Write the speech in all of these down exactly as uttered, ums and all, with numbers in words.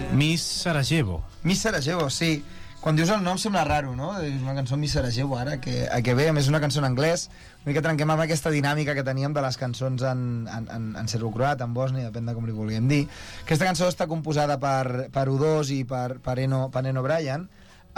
Miss Sarajevo. Miss Sarajevo, sí. Quan dius el nom sembla raro, no? És una cançó Miss Sarajevo, ara, que, a que ve, a més és una cançó en anglès, una mica trenquem amb aquesta dinàmica que teníem de les cançons en, en, en, en serbo-croat, en bosni, depèn de com li vulguem dir. Aquesta cançó està composada per, per U dos i per, per, Eno, per Eno Bryan,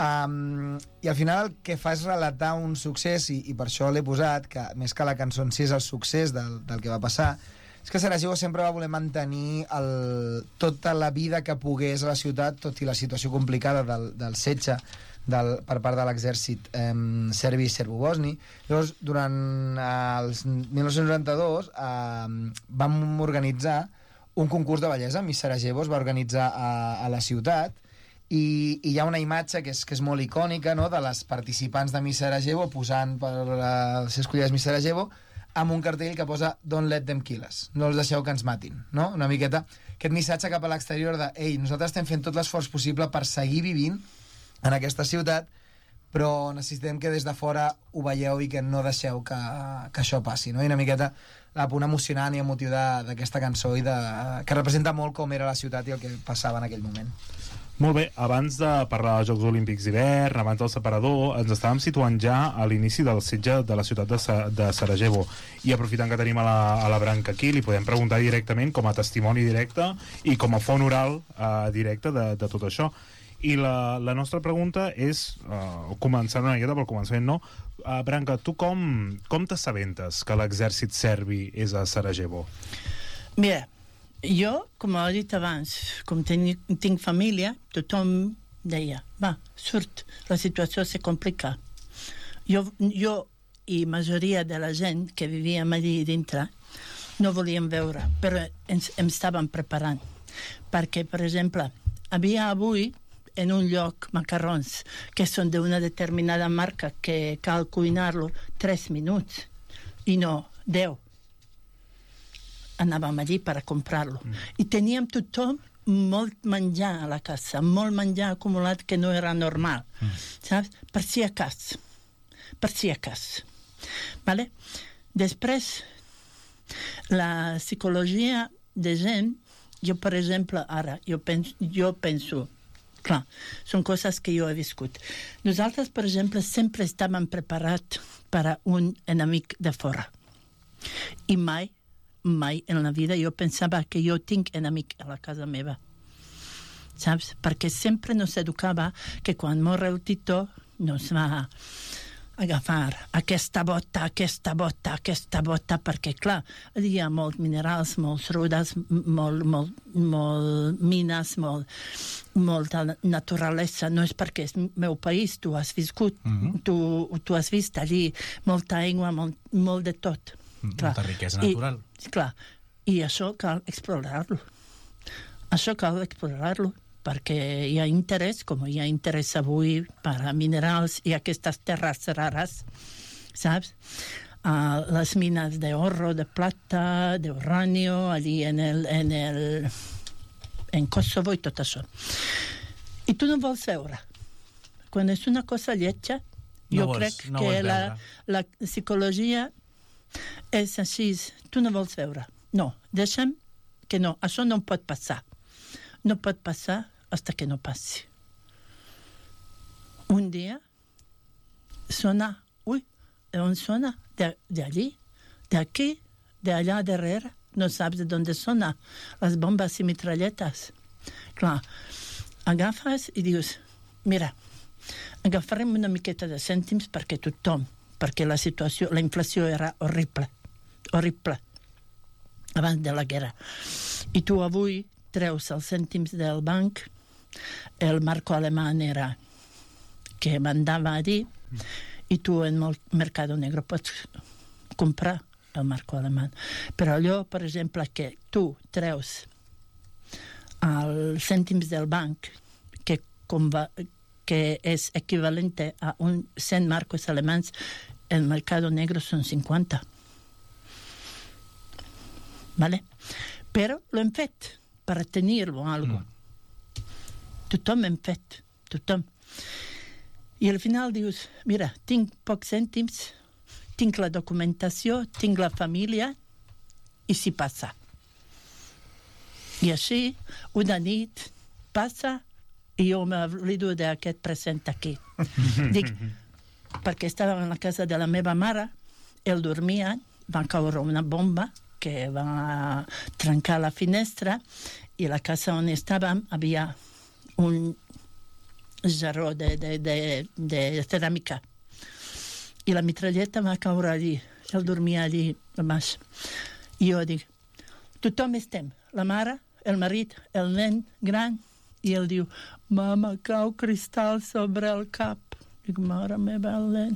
um, i al final el que fa és relatar un succés, i, i per això l'he posat, que més que la cançó en si és el succés del, del que va passar, és que Sarajevo sempre va voler mantenir el, tota la vida que pogués a la ciutat, tot i la situació complicada del, del setge del, per part de l'exèrcit eh, serbi i serbo-bosni. Llavors, durant eh, els mil nou-cents noranta-dos eh, vam organitzar un concurs de bellesa. Miss Sarajevo es va organitzar a, a la ciutat, i, i hi ha una imatge que és, que és molt icònica, no?, de les participants de Miss Sarajevo posant per uh, ser escollides Miss Sarajevo, amb un cartell que posa "Don't let them kill us", no els deixeu que ens matin, no? Una miqueta aquest missatge cap a l'exterior de "Ei, nosaltres estem fent tot l'esforç possible per seguir vivint en aquesta ciutat, però necessitem que des de fora ho veieu i que no deixeu que, que això passi", no? I una miqueta el punt emocionant i emotiu d'aquesta cançó, i de, que representa molt com era la ciutat i el que passava en aquell moment. Molt bé, abans de parlar dels Jocs Olímpics d'hivern, abans del separador, ens estàvem situant ja a l'inici del setge de la ciutat de, Sa de Sarajevo, i aprofitant que tenim a la, a la Branca aquí, li podem preguntar directament, com a testimoni directe i com a font oral eh, directe de, de tot això. I la, la nostra pregunta és, eh, començant una miqueta pel començament, no? Uh, Branca, tu com, com t'assabentes que l'exèrcit serbi és a Sarajevo? Mira, jo, com he dit abans, com tinc, tinc família, tothom deia, va, surt, la situació se complica. Jo, jo i majoria de la gent que vivíem allí dintre no volíem veure, però ens, ens estàvem preparant. Perquè, per exemple, havia avui en un lloc macarrons que són d'una determinada marca que cal cuinar-lo tres minuts i no deu. Anàvem allí per a comprar-lo. Mm. I teníem tothom molt menjar a la casa, molt menjar acumulat que no era normal. Mm. Saps? Per si a cas. Per si a cas. Vale? Després, la psicologia de gent, jo, per exemple, ara, jo penso, jo penso clar, són coses que jo he viscut. Nosaltres, per exemple, sempre estàvem preparats per a un enemic de fora. I mai mai en la vida jo pensava que jo tinc enemic a la casa meva, saps? Perquè sempre nos educava que quan mor el Tito nos va agafar aquesta bota, aquesta bota, aquesta bota, perquè clar, hi ha molts minerals, molts rudes, molt, molt, molt mines, molt, molta naturalesa. No és perquè és meu país, tu has viscut, mm-hmm. tu, tu has vist allí molta aigua, molt, molt de tot. Clar. Molta riquesa natural. I, clar, i això cal explorar-lo. Això cal explorar-lo, perquè hi ha interès, com hi ha interès avui per a minerals i aquestes terres rares, saps? Uh, les mines d'oro, de plata, d'uranio, allí en el, en el en Kosovo i tot això. I tu no vols veure. Quan és una cosa lletja, no jo vols, crec no que la, la psicologia és així, tu no vols veure. No, deixa'm que no, això no pot passar. No pot passar hasta que no passi. Un dia sona, ui, on sona? De, de allí, de aquí, de allà darrere, no saps de d'on sona, les bombes i mitralletes. Clar, agafes i dius, mira, agafarem una miqueta de cèntims perquè tothom, perquè la situació, la inflació era horrible, horrible, abans de la guerra. I tu avui treus els cèntims del banc, el marco alemán era que mandava a dir, mm. i tu en el mercado negro pots comprar el marco alemán. Però allò, per exemple, que tu treus els cèntims del banc, que, va, que és equivalent a un cent marcos alemans, el mercado negro son cinquanta. ¿Vale? Però lo hem fet per tenir-lo algo. Mm. Tothom hem fet, tothom. I al final dius, mira, tinc pocs cèntims, tinc la documentació, tinc la família, i si passa. I així, una nit, passa i jo m'oblido d'aquest present aquí. Dic, perquè estava a la casa de la meva mare, ell dormia, va caure una bomba que va trencar la finestra i la casa on estàvem havia un jarró de, de, de, de ceràmica. I la mitralleta va caure allí. Ell dormia allí a baix. I jo dic, tothom estem, la mare, el marit, el nen gran, i ell diu, mama, cau cristal sobre el cap. Dic, mare meva, el nen.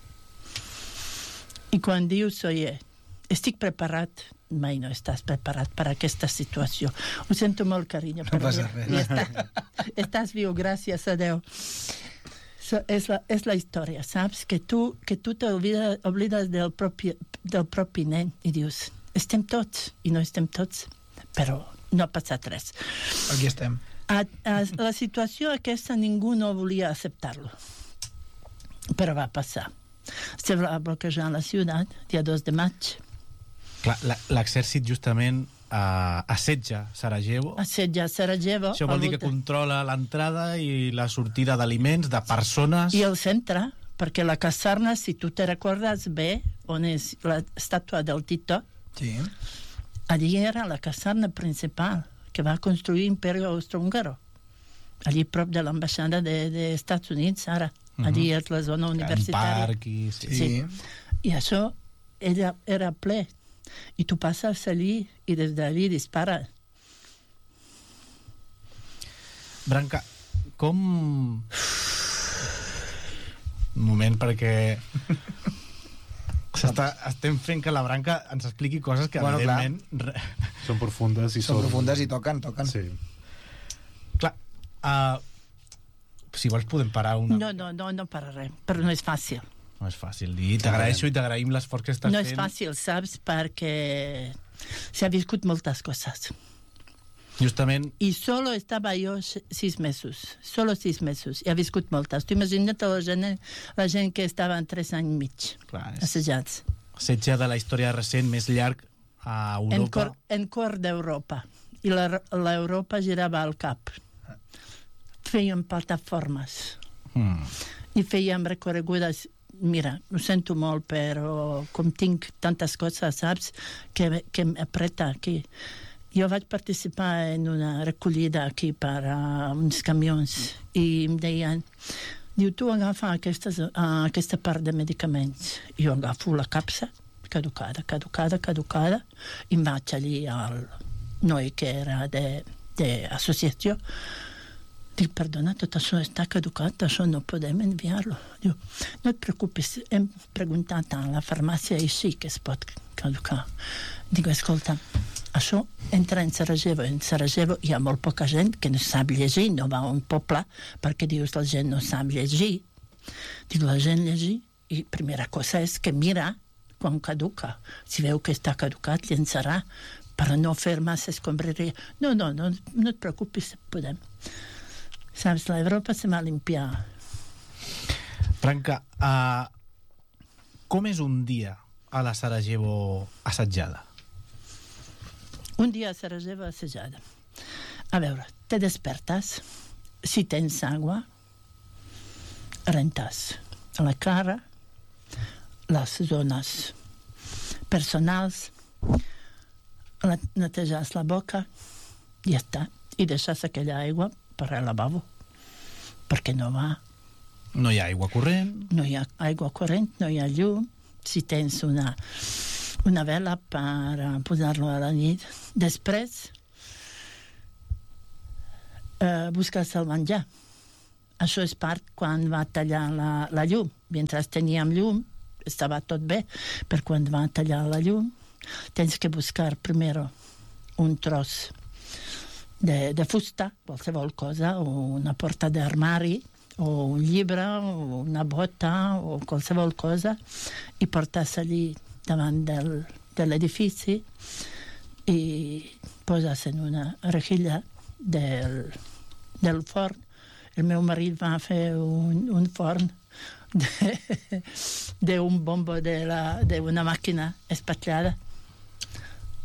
I quan dius, oye, estic preparat, mai no estàs preparat per a aquesta situació. Ho sento molt, carinyo. No passa res. Està, estàs viu, gràcies a Déu. So, és, la, és la història, saps? Que tu, que tu t'oblides oblides del, propi, del propi nen i dius, estem tots, i no estem tots, però no ha passat res. Aquí estem. A, a, la situació aquesta ningú no volia acceptar-lo. Però va passar. Se va bloquejar la ciutat, dia dos de maig. Clar, l'exèrcit justament uh, assetja Sarajevo. Assetja Sarajevo. Això vol dir que controla l'entrada i la sortida d'aliments, de persones... I el centre, perquè la caserna, si tu te recordes bé, on és l'estàtua del Tito, sí. Allí era la caserna principal que va construir l'Imperi Austrohúngaro. Allí prop de l'ambaixada dels de Estats Units, ara. Allí és la zona universitària. Parc i... Sí. Sí. I això era, era ple. I tu passes allí i des d'allí dispara. Branca, com... Un moment, perquè... S'està, estem fent que la Branca ens expliqui coses que, bueno, evidentment... Són profundes i són... són... profundes i toquen, toquen. Sí. Clar, uh, si vols podem parar una... No, no, no, no pararé, però no és fàcil. No és fàcil. I t'agraeixo i t'agraïm l'esforç que estàs no fent. No és fàcil, saps? Perquè s'ha viscut moltes coses. Justament... I solo estava jo sis mesos. Solo sis mesos. I ha viscut moltes. Tu imagina't la gent, la gent que estava en tres anys i mig. Clar, és... Assajats. Setge de la història recent més llarg a Europa. En cor, en cor d'Europa. I l'Europa girava al cap. Fèiem plataformes. Hmm. I fèiem recorregudes. Mira, ho sento molt, però com tinc tantes coses, saps, que, que m'apreta aquí. Jo vaig participar en una recollida aquí per uh, uns camions i em deien, diu, tu agafa aquestes, uh, aquesta part de medicaments. Jo agafo la capsa, caducada, caducada, caducada, i em vaig allí al noi que era d'associació. Dic, perdona, tot això està caducat, això no podem enviar-lo. Diu, no et preocupis, hem preguntat a la farmàcia i sí que es pot caducar. Dic, escolta, això entra en Sarajevo. En Sarajevo hi ha molt poca gent que no sap llegir, no va a un poble perquè dius la gent no sap llegir. Dic, la gent llegir i primera cosa és que mira quan caduca. Si veu que està caducat, llençarà per no fer massa escombraria. No, no, no, no et preocupis, podem. Saps, l'Europa se va limpiar. Branca, uh, com és un dia a la Sarajevo assetjada? Un dia a Sarajevo assetjada. A veure, te despertes, si tens aigua, rentes a la cara, les zones personals, netejas la boca, i ja està. I deixes aquella aigua per al lavabo, perquè no va. No hi ha aigua corrent. No hi ha aigua corrent, no hi ha llum. Si tens una, una vela per posar-lo a la nit. Després, eh, busques el menjar. Això és part quan va tallar la, la llum. Mentre teníem llum, estava tot bé, però quan va tallar la llum, tens que buscar primer un tros De, de fusta, qualsevol cosa, o una porta d'armari, o un llibre, o una bota, o qualsevol cosa, i portes allí davant del, de l'edifici i poses en una rejilla del, del forn. El meu marit va fer un, un forn d'un bombo d'una màquina espatllada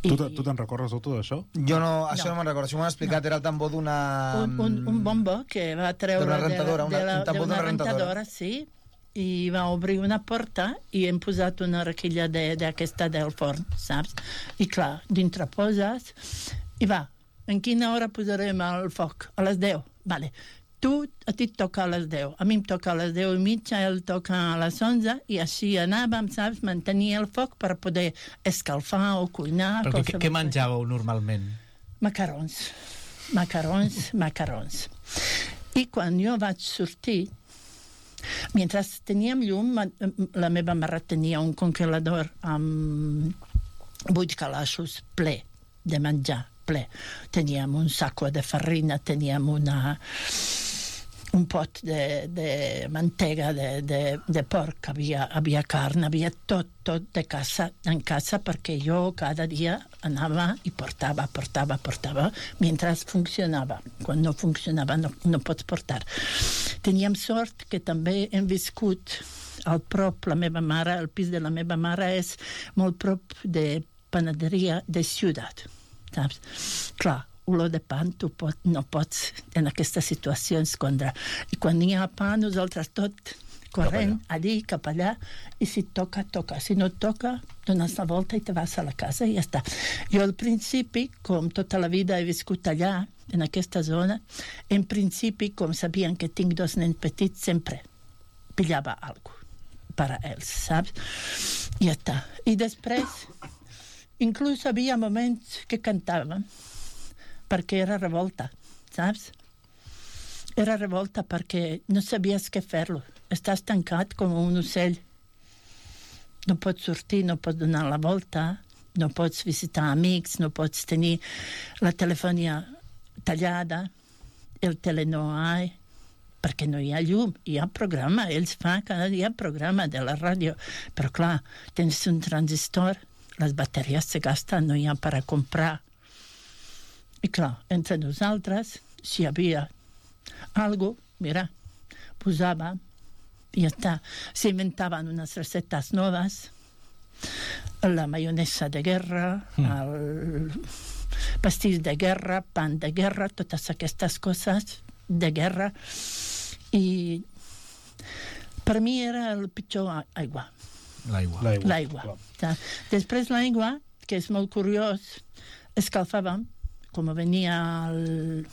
Tu, te- tu te'n recordes de tot això? Jo no, això No. no, me'n recordo. Això m'ho han explicat, era el tambor d'una... un, un, un bombo que va treure D'una de, rentadora, de, una- la, un tambor d'una d'una rentadora. rentadora, sí, i va obrir una porta i hem posat una requilla de- d'aquesta del forn, saps? I clar, dintre poses i va, en quina hora posarem el foc? A les deu. Vale. Tu, a ti et toca a les deu, a mi em toca a les deu i mitja, ell toca a les onze, i així anàvem, saps, mantenir el foc per poder escalfar o cuinar. Però què, què qualsevol cosa. menjàveu normalment? Macarons, macarons, macarons. I quan jo vaig sortir, mentre teníem llum, ma- la meva mare tenia un congelador amb vuit calaixos ple de menjar, ple. Teníem un saco de farina, teníem una, un pot de, de mantega de, de, de porc, havia, havia carn, havia tot, tot de casa, en casa, perquè jo cada dia anava i portava, portava, portava, mentre funcionava. Quan no funcionava no, no pots portar. Teníem sort que també hem viscut al prop, la meva mare, el pis de la meva mare és molt prop de panaderia de ciutat, saps? Clar, olor de pa, tu pot, no pots en aquesta situació escondre. I quan hi ha pa, nosaltres tot corrent, allí, cap allà, i si toca, toca. Si no toca, dones la volta i te vas a la casa i ja està. Jo al principi, com tota la vida he viscut allà, en aquesta zona, en principi, com sabien que tinc dos nens petits, sempre pillava alguna per a ells, saps? I ja està. I després, inclús havia moments que cantàvem, perquè era revolta, saps? Era revolta perquè no sabies què fer-lo. Estàs tancat com un ocell. No pots sortir, no pots donar la volta, no pots visitar amics, no pots tenir la telefonia tallada, el tele no hi ha, perquè no hi ha llum, hi ha programa, ells fan cada dia programa de la ràdio, però clar, tens un transistor, les bateries se gasten, no hi ha per a comprar. I clar, entre nosaltres, si hi havia algo, mira, posava i ja està. S'inventaven unes recetes noves, la maionesa de guerra, mm. el pastís de guerra, pan de guerra, totes aquestes coses de guerra, i per mi era el pitjor aigua. L'aigua. L'aigua. L'aigua. Després l'aigua, que és molt curiós, escalfàvem, com venia el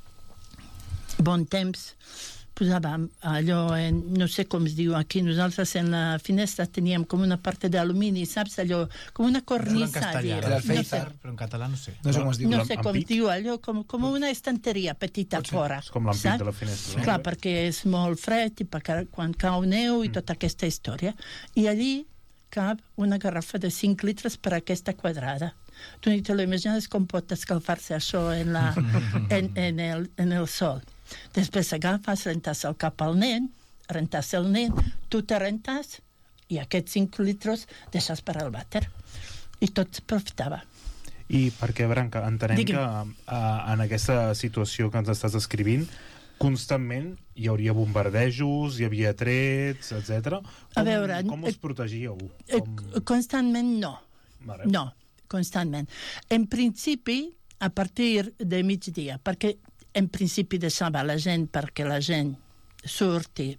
bon temps, posàvem allò, en, no sé com es diu aquí, nosaltres en la finestra teníem com una part d'alumini, saps, allò, com una cornisa. En castellà, Era el no sé, Feizar. però en català no sé. No sé com es diu. no Amb- sé amb com es pic? diu allò, com, com una estanteria petita fora. És com l'ampit saps? de la finestra. No? Clar, perquè és molt fred i perquè quan cau neu i tota aquesta història. I allí cap una garrafa de cinc litres per aquesta quadrada. Tu ni te lo imagines com pot escalfar-se això en, la, en, en, el, en el sol. Després agafes, rentes el cap al nen, rentes el nen, tu te rentes i aquests cinc litres deixes per al vàter. I tot s'aprofitava. I perquè, Branca, entenem Digui'm. que uh, en aquesta situació que ens estàs descrivint, constantment hi hauria bombardejos, hi havia trets, etcètera. A veure, Com us eh, protegíeu? Eh, Com... Constantment no. Vale. No, constantment. En principi, a partir de migdia, perquè en principi deixava la gent perquè la gent surti.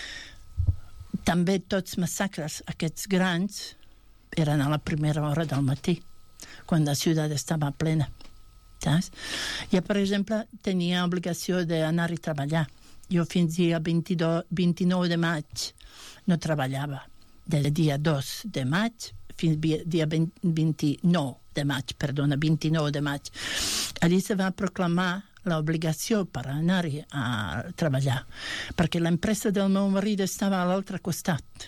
També tots massacres, aquests grans, eren a la primera hora del matí, quan la ciutat estava plena. Saps? Jo, per exemple, tenia obligació d'anar a treballar. Jo fins dia vint-i-dos, vint-i-nou de maig no treballava. Del dia dos de maig fins dia vint-i-nou de maig, perdona, vint-i-nou de maig. Allí se va proclamar l'obligació per anar a treballar, perquè l'empresa del meu marit estava a l'altre costat.